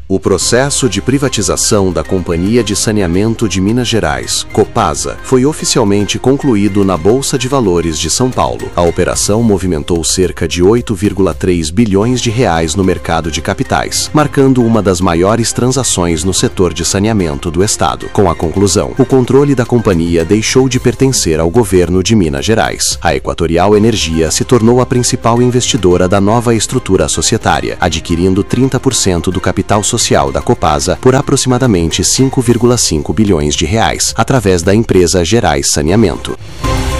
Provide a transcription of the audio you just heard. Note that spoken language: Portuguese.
O processo de privatização da Companhia de Saneamento de Minas Gerais, Copasa, foi oficialmente concluído na Bolsa de Valores de São Paulo. A operação movimentou cerca de 8,3 bilhões de reais no mercado de capitais, marcando uma das maiores transações no setor de saneamento do estado. Com a conclusão, o controle da companhia deixou de pertencer ao governo de Minas Gerais. A Equatorial Energia se tornou a principal investidora da nova estrutura societária, adquirindo 30% do capital social da Copasa por aproximadamente 5,5 bilhões de reais, através da empresa Gerais Saneamento.